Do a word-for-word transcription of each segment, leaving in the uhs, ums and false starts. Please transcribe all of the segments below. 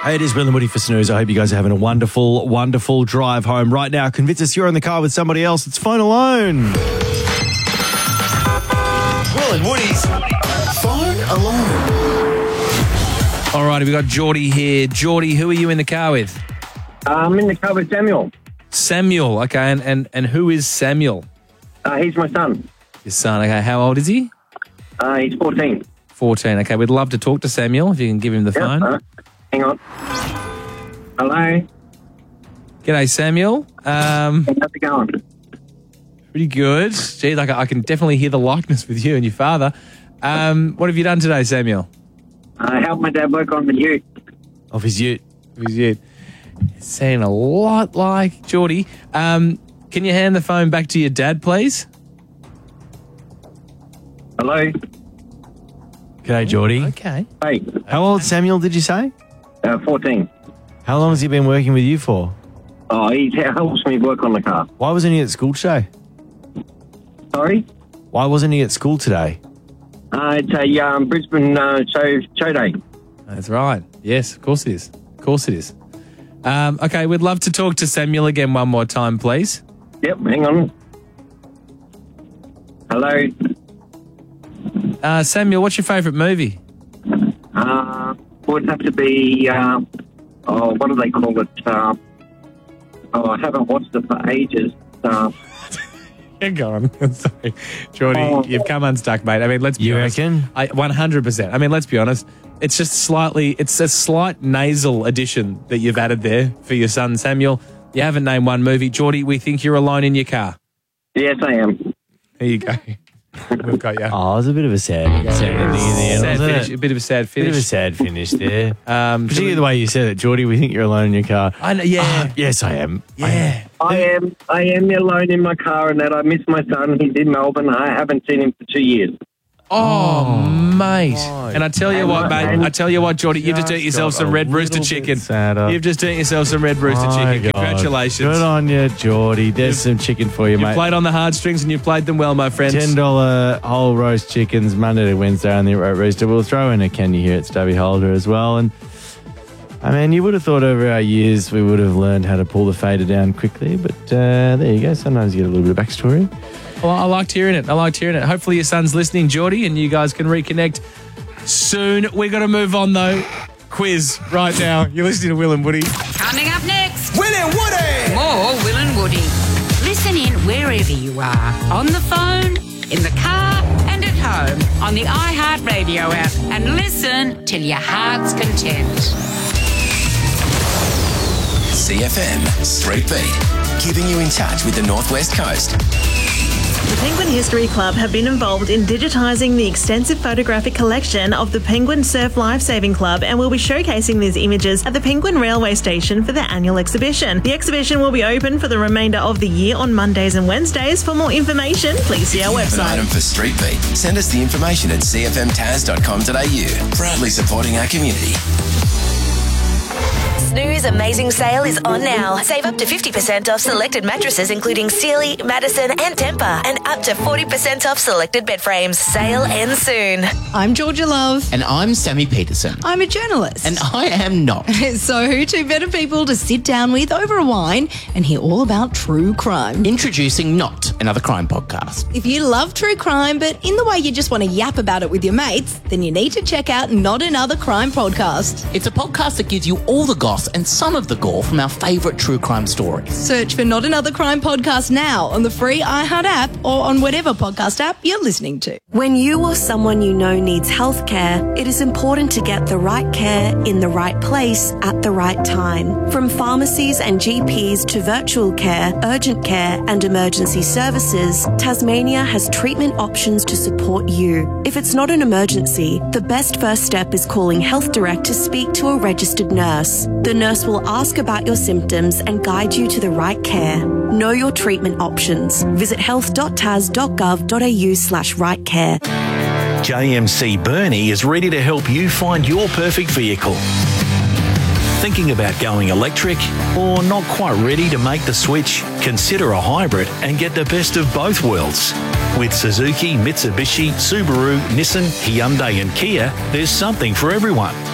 Hey, it is Will and Woody for Snooze. I hope you guys are having a wonderful, wonderful drive home. Right now, convince us you're in the car with somebody else. It's Phone Alone. Will and Woody's Phone Alone. All right, we've got Geordie here. Geordie, who are you in the car with? I'm in the car with Samuel. Samuel, okay. And, and, and who is Samuel? Uh, he's my son. Your son, okay. How old is he? Uh, he's fourteen. fourteen, okay. We'd love to talk to Samuel if you can give him the Yep, phone. uh, hang on. Hello. G'day, Samuel. Um, How's it going? pretty good. Gee, like I can definitely hear the likeness with you and your father. Um, what have you done today, Samuel? I helped my dad work on the ute. Of his ute. Who's you? Saying a lot like Geordie. Um, can you hand the phone back to your dad, please? Hello. G'day, Geordie. Okay. Hey. How old, Samuel, did you say? Uh, fourteen. How long has he been working with you for? Oh, he helps me work on the car. Why wasn't he at school today? Sorry? Why wasn't he at school today? Uh, it's a um, Brisbane uh, show, show day. That's right. Yes, of course it is. Of course it is. Um, okay, we'd love to talk to Samuel again one more time, please. Yep, hang on. Hello. Uh, Samuel, what's your favourite movie? Uh, would have to be, uh, oh, what do they call it? Uh, oh, I haven't watched it for ages. Uh, Hang on. Sorry. Geordie, Oh. you've come unstuck, mate. I mean, let's be You honest. reckon? I, one hundred percent. I mean, let's be honest. It's just slightly, it's a slight nasal addition that you've added there for your son, Samuel. You haven't named one movie. Geordie, we think you're alone in your car. yes, I am. There you go. We've got you. Oh, it was a bit of a sad, sad ending in the end, Sad wasn't finish, it? a bit of a sad Bit finish. of a sad finish there. Um, Particularly the way you said it, Geordie. We think you're alone in your car. I know, yeah. Ah, yes, I am. I am. yeah. I am I am alone in my car and that I miss my son. He's in Melbourne. I haven't seen him for two years. Oh, mate. my And I tell you God. what, mate. And- I tell you what, Geordie, you've just Just eaten yourself got some a red rooster little bit chicken. sadder. You've just eaten yourself some red rooster My chicken. God. Congratulations. Good on you, Geordie. There's some chicken for you, You mate. played on the heartstrings and you played them well, my friends. ten dollars whole roast chickens Monday to Wednesday on the Rooster. We'll throw in a Kenny here at Stubby Holder as well. And I mean, you would have thought over our years we would have learned how to pull the fader down quickly, but uh, there you go. Sometimes you get a little bit of backstory. Well, I liked hearing it. I liked hearing it. Hopefully your son's listening, Geordie, and you guys can reconnect soon. We're going to move on, though. Quiz right now. You're listening to Will and Woody. Coming up next, Will and Woody. more Will and Woody. Listen in wherever you are, on the phone, in the car, and at home, on the iHeartRadio app, and listen till your heart's content. C F M Street Beat, keeping you in touch with the Northwest Coast. The Penguin History Club have been involved in digitising the extensive photographic collection of the Penguin Surf Lifesaving Club and will be showcasing these images at the Penguin Railway Station for the annual exhibition. The exhibition will be open for the remainder of the year on Mondays and Wednesdays. For more information, please see our An website. item for Street Beat. Send us the information at c f m taz dot com dot a u. Proudly supporting our community. Snooze Amazing Sale is on now. Save up to fifty percent off selected mattresses including Sealy, Madison and Tempur, and up to forty percent off selected bed frames. Sale ends soon. I'm Georgia Love. And I'm Sammy Peterson. I'm a journalist. And I am not. So who two better people to sit down with over a wine and hear all about true crime? Introducing Not, another crime podcast. If you love true crime, but in the way you just want to yap about it with your mates, then you need to check out Not Another Crime podcast. It's a podcast that gives you all the goss and some of the gore from our favourite true crime stories. Search for Not Another Crime podcast now on the free iHeart app or on whatever podcast app you're listening to. When you or someone you know needs health care, it is important to get the right care in the right place at the right time. From pharmacies and G Ps to virtual care, urgent care and emergency services, Tasmania has treatment options to support you. If it's not an emergency, the best first step is calling Health Direct to speak to a registered nurse. The nurse will ask about your symptoms and guide you to the right care. Know your treatment options. Visit health dot tas dot gov dot a u slash right care. J M C Burnie is ready to help you find your perfect vehicle. Thinking about going electric or not quite ready to make the switch? Consider a hybrid and get the best of both worlds. With Suzuki, Mitsubishi, Subaru, Nissan, Hyundai and Kia, there's something for everyone.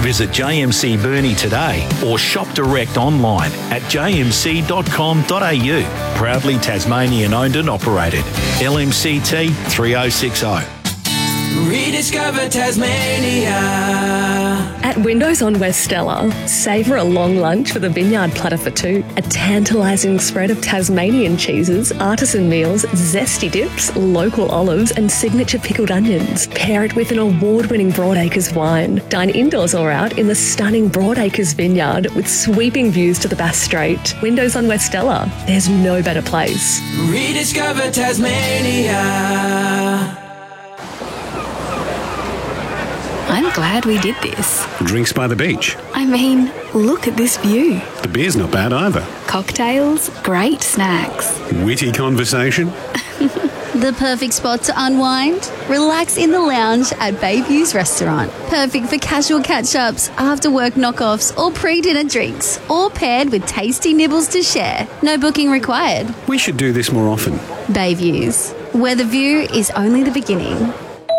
Visit J M C Burnie today or shop direct online at j m c dot com dot a u. Proudly Tasmanian owned and operated. L M C T three oh six oh. Rediscover Tasmania. At Windows on West Stella, savour a long lunch with a vineyard platter for two, a tantalising spread of Tasmanian cheeses, artisan meals, zesty dips, local olives and signature pickled onions. Pair it with an award-winning Broadacres wine. Dine indoors or out in the stunning Broadacres vineyard with sweeping views to the Bass Strait. Windows on West Stella, there's no better place. Rediscover Tasmania. I'm glad we did this. Drinks by the beach. I mean, look at this view. The beer's not bad either. Cocktails, great snacks. Witty conversation. The perfect spot to unwind? Relax in the lounge at Bayview's restaurant. Perfect for casual catch-ups, after-work knockoffs or pre-dinner drinks, all paired with tasty nibbles to share. No booking required. We should do this more often. Bayview's, where the view is only the beginning.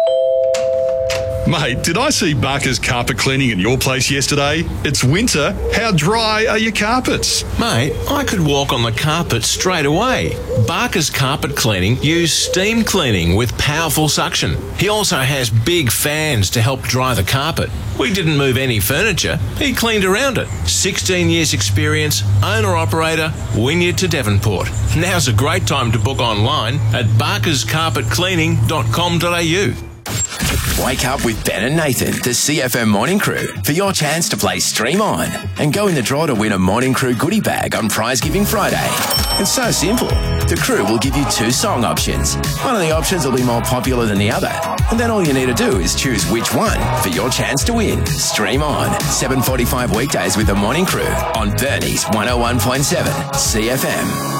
Mate, did I see Barker's carpet cleaning at your place yesterday? It's winter. How dry are your carpets? Mate, I could walk on the carpet straight away. Barker's Carpet Cleaning use steam cleaning with powerful suction. He also has big fans to help dry the carpet. We didn't move any furniture. He cleaned around it. sixteen years experience, owner-operator, Wynyard to Devonport. Now's a great time to book online at barkers carpet cleaning dot com dot a u. Wake up with Ben and Nathan, the C F M Morning Crew, for your chance to play Stream On and go in the draw to win a Morning Crew goodie bag on Prize Giving Friday. It's so simple. The crew will give you two song options. One of the options will be more popular than the other. And then all you need to do is choose which one for your chance to win. Stream On, seven forty-five weekdays with the Morning Crew on Burnie's one oh one point seven C F M.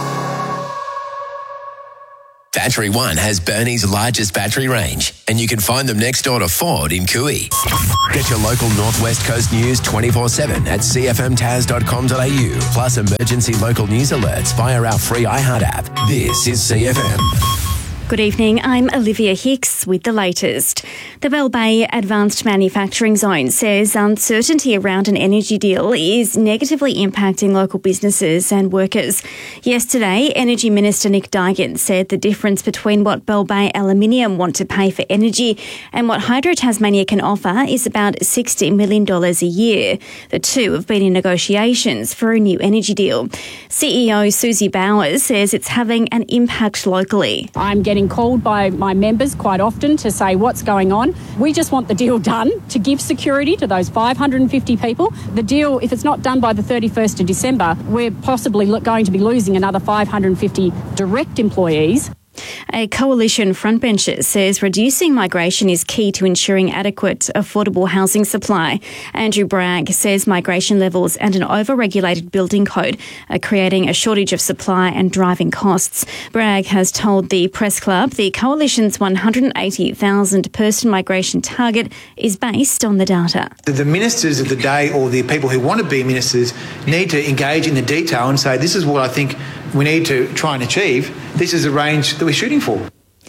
Battery One has Burnie's largest battery range, and you can find them next door to Ford in Cooey. Get your local Northwest Coast news twenty-four seven at c f m taz dot com dot a u, plus emergency local news alerts via our free iHeart app. This is C F M. Good evening, I'm Olivia Hicks with the latest. The Bell Bay Advanced Manufacturing Zone says uncertainty around an energy deal is negatively impacting local businesses and workers. Yesterday, Energy Minister Nick Duigan said the difference between what Bell Bay Aluminium want to pay for energy and what Hydro Tasmania can offer is about sixty million dollars a year. The two have been in negotiations for a new energy deal. C E O Susie Bowers says it's having an impact locally. I'm getting called by my members quite often to say what's going on. We just want the deal done to give security to those five hundred fifty people. The deal, if it's not done by the thirty-first of December, we're possibly going to be losing another five hundred fifty direct employees. A coalition frontbencher says reducing migration is key to ensuring adequate, affordable housing supply. Andrew Bragg says migration levels and an over-regulated building code are creating a shortage of supply and driving costs. Bragg has told the Press Club the coalition's one hundred eighty thousand person migration target is based on the data. The, the ministers of the day, or the people who want to be ministers, need to engage in the detail and say, this is what I think we need to try and achieve. This is the range that we're shooting for.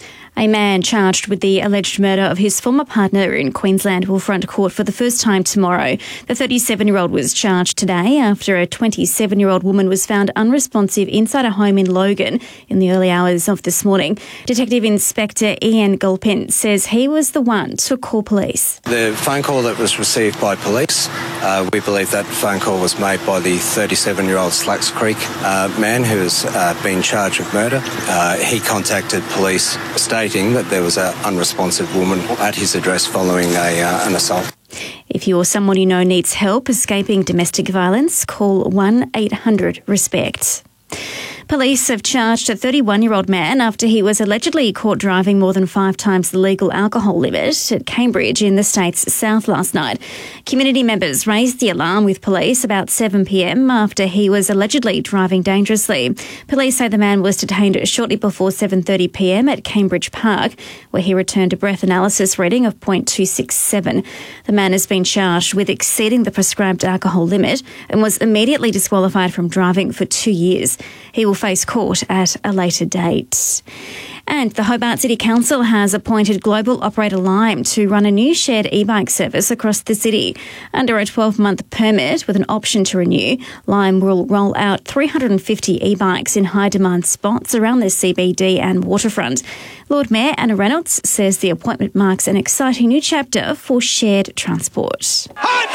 A man charged with the alleged murder of his former partner in Queensland will front court for the first time tomorrow. The thirty-seven-year-old was charged today after a twenty-seven-year-old woman was found unresponsive inside a home in Logan in the early hours of this morning. Detective Inspector Ian Gulpin says he was the one to call police. The phone call that was received by police, uh, we believe that phone call was made by the thirty-seven-year-old Slacks Creek uh, man who has uh, been charged with murder. Uh, he contacted police stating that there was an unresponsive woman at his address following a, uh, an assault. If you're someone you know needs help escaping domestic violence, call one eight hundred RESPECT. Police have charged a thirty-one-year-old man after he was allegedly caught driving more than five times the legal alcohol limit at Cambridge in the state's south last night. Community members raised the alarm with police about seven p m after he was allegedly driving dangerously. Police say the man was detained shortly before seven thirty p m at Cambridge Park, where he returned a breath analysis reading of point two six seven. The man has been charged with exceeding the prescribed alcohol limit and was immediately disqualified from driving for two years. He will face court at a later date. And the Hobart City Council has appointed global operator Lime to run a new shared e-bike service across the city. Under a twelve-month permit with an option to renew, Lime will roll out three hundred fifty e-bikes in high-demand spots around the C B D and waterfront. Lord Mayor Anna Reynolds says the appointment marks an exciting new chapter for shared transport.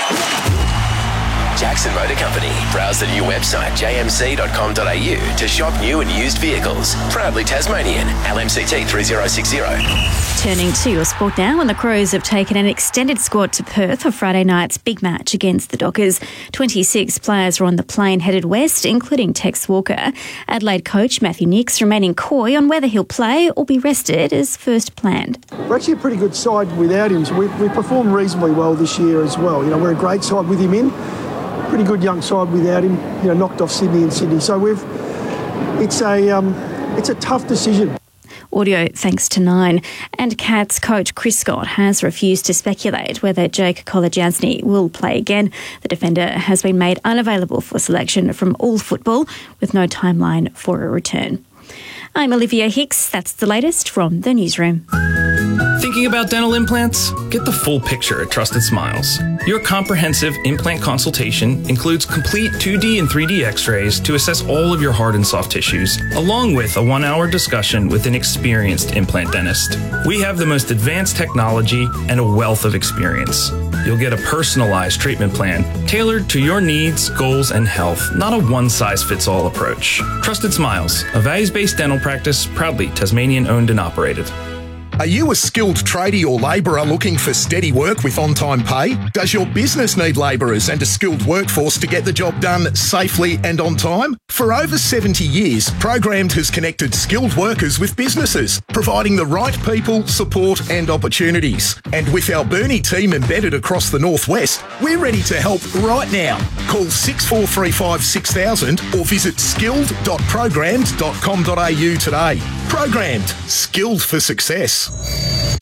Jackson Motor Company. Browse the new website j m c dot com dot a u to shop new and used vehicles. Proudly Tasmanian. L M C T three zero six zero. Turning to your sport now, and the Crows have taken an extended squad to Perth for Friday night's big match against the Dockers. twenty-six players are on the plane headed west, including Tex Walker. Adelaide coach Matthew Nicks remaining coy on whether he'll play or be rested as first planned. We're actually a pretty good side without him, so we, we performed reasonably well this year as well. You know, we're a great side with him in. Pretty good young side without him, you know, knocked off Sydney and Sydney. So we've, it's a, um, it's a tough decision. Audio thanks to Nine. And Cats coach Chris Scott has refused to speculate whether Jake Kolodziejny will play again. The defender has been made unavailable for selection from all football with no timeline for a return. I'm Olivia Hicks. That's the latest from the newsroom. Thinking about dental implants? Get the full picture at Trusted Smiles. Your comprehensive implant consultation includes complete two D and three D x-rays to assess all of your hard and soft tissues, along with a one-hour discussion with an experienced implant dentist. We have the most advanced technology and a wealth of experience. You'll get a personalized treatment plan tailored to your needs, goals, and health, not a one-size-fits-all approach. Trusted Smiles, a values-based dental practice, proudly Tasmanian-owned and operated. Are you a skilled tradie or labourer looking for steady work with on-time pay? Does your business need labourers and a skilled workforce to get the job done safely and on time? For over seventy years, Programmed has connected skilled workers with businesses, providing the right people, support and opportunities. And with our Burnie team embedded across the northwest, we're ready to help right now. Call six four three five six thousand or visit skilled dot programmed dot com dot a u today. Programmed, skilled for success.